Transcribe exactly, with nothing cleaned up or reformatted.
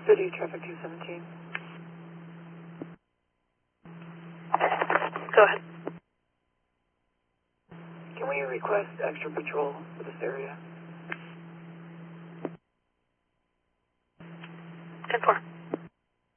City, traffic two seventeen. Go ahead. Can we request extra patrol for this area? ten four.